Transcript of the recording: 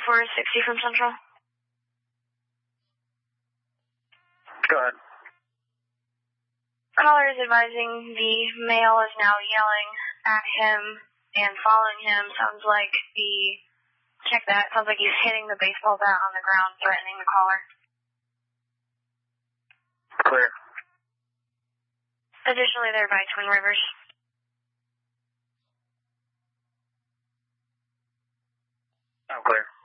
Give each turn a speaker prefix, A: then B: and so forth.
A: 460 from Central.
B: Go ahead.
A: Caller is advising the male is now yelling at him and following him. Sounds like sounds like he's hitting the baseball bat on the ground, threatening the caller.
B: Clear.
A: Additionally, they're by Twin Rivers.
B: I'm clear.